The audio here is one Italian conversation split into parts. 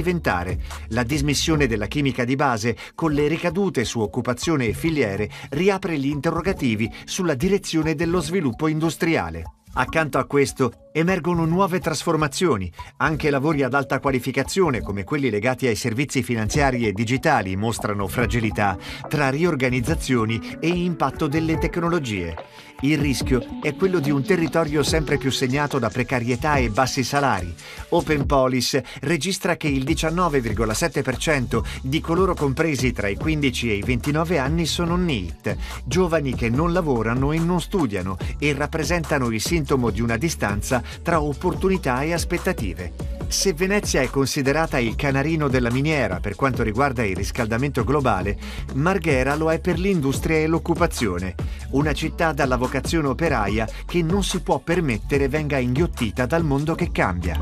diventare. La dismissione della chimica di base, con le ricadute su occupazione e filiere, riapre gli interrogativi sulla direzione dello sviluppo industriale. Accanto a questo emergono nuove trasformazioni. Anche lavori ad alta qualificazione, come quelli legati ai servizi finanziari e digitali, mostrano fragilità tra riorganizzazioni e impatto delle tecnologie. Il rischio è quello di un territorio sempre più segnato da precarietà e bassi salari. Open Policy registra che il 19,7% di coloro compresi tra i 15 e i 29 anni sono NEET, giovani che non lavorano e non studiano e rappresentano il sintomo di una distanza tra opportunità e aspettative. Se Venezia è considerata il canarino della miniera per quanto riguarda il riscaldamento globale, Marghera lo è per l'industria e l'occupazione. Una città dalla vocazione operaia che non si può permettere venga inghiottita dal mondo che cambia.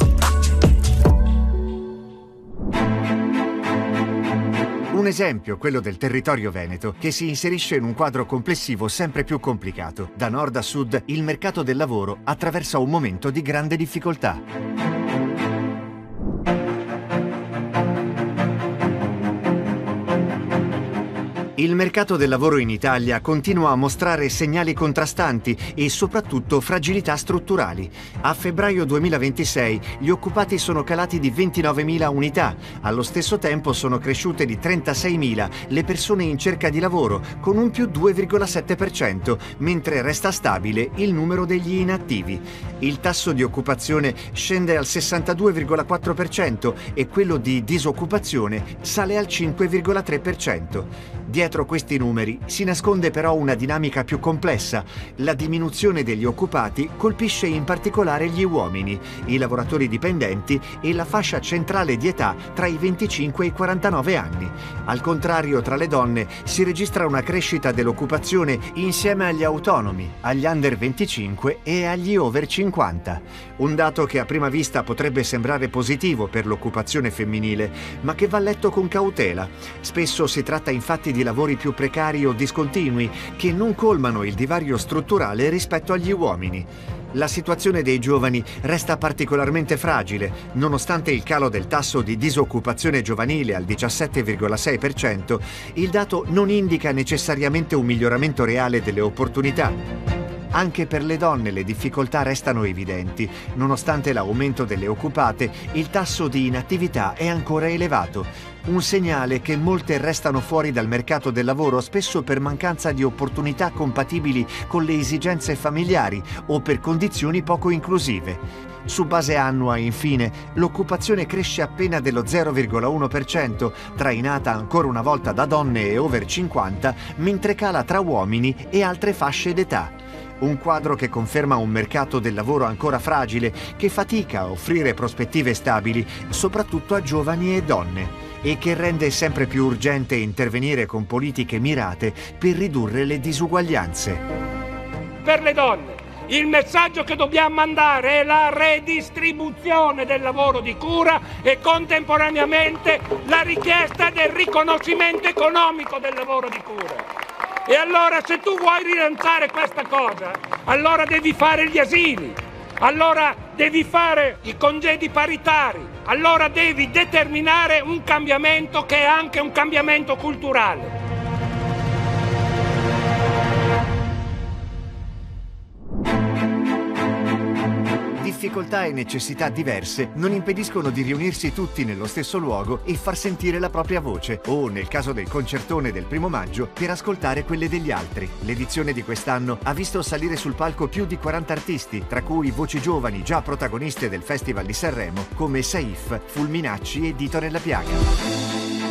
Un esempio, quello del territorio veneto, che si inserisce in un quadro complessivo sempre più complicato. Da nord a sud, il mercato del lavoro attraversa un momento di grande difficoltà. Il mercato del lavoro in Italia continua a mostrare segnali contrastanti e soprattutto fragilità strutturali. A febbraio 2026 gli occupati sono calati di 29.000 unità, allo stesso tempo sono cresciute di 36.000 le persone in cerca di lavoro, con un più 2,7%, mentre resta stabile il numero degli inattivi. Il tasso di occupazione scende al 62,4% e quello di disoccupazione sale al 5,3%. Dietro questi numeri si nasconde però una dinamica più complessa. La diminuzione degli occupati colpisce in particolare gli uomini, i lavoratori dipendenti e la fascia centrale di età tra i 25 e i 49 anni. Al contrario, tra le donne si registra una crescita dell'occupazione insieme agli autonomi, agli under 25 e agli over 50. Un dato che a prima vista potrebbe sembrare positivo per l'occupazione femminile, ma che va letto con cautela. Spesso si tratta infatti di lavori più precari o discontinui che non colmano il divario strutturale rispetto agli uomini. La situazione dei giovani resta particolarmente fragile, nonostante il calo del tasso di disoccupazione giovanile al 17,6%, il dato non indica necessariamente un miglioramento reale delle opportunità. Anche per le donne le difficoltà restano evidenti. Nonostante l'aumento delle occupate, il tasso di inattività è ancora elevato. Un segnale che molte restano fuori dal mercato del lavoro spesso per mancanza di opportunità compatibili con le esigenze familiari o per condizioni poco inclusive. Su base annua, infine, l'occupazione cresce appena dello 0,1%, trainata ancora una volta da donne e over 50, mentre cala tra uomini e altre fasce d'età. Un quadro che conferma un mercato del lavoro ancora fragile, che fatica a offrire prospettive stabili, soprattutto a giovani e donne, e che rende sempre più urgente intervenire con politiche mirate per ridurre le disuguaglianze. Per le donne, il messaggio che dobbiamo mandare è la redistribuzione del lavoro di cura e contemporaneamente la richiesta del riconoscimento economico del lavoro di cura. E allora, se tu vuoi rilanciare questa cosa, allora devi fare gli asili, allora devi fare i congedi paritari, allora devi determinare un cambiamento che è anche un cambiamento culturale. Difficoltà e necessità diverse non impediscono di riunirsi tutti nello stesso luogo e far sentire la propria voce, o, nel caso del concertone del 1° maggio, per ascoltare quelle degli altri. L'edizione di quest'anno ha visto salire sul palco più di 40 artisti, tra cui voci giovani già protagoniste del Festival di Sanremo, come Saif, Fulminacci e Dito nella Piaga.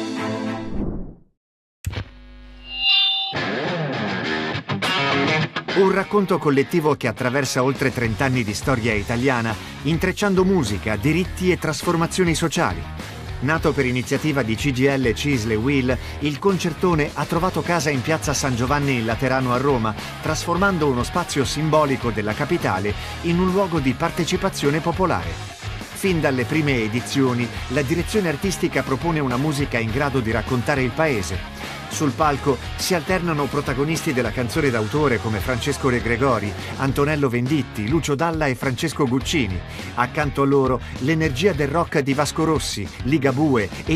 Un racconto collettivo che attraversa oltre 30 anni di storia italiana, intrecciando musica, diritti e trasformazioni sociali. Nato per iniziativa di CGIL, CISL e UIL, il concertone ha trovato casa in piazza San Giovanni in Laterano a Roma, trasformando uno spazio simbolico della capitale in un luogo di partecipazione popolare. Fin dalle prime edizioni, la direzione artistica propone una musica in grado di raccontare il paese. Sul palco si alternano protagonisti della canzone d'autore come Francesco De Gregori, Antonello Venditti, Lucio Dalla e Francesco Guccini. Accanto a loro l'energia del rock di Vasco Rossi, Ligabue e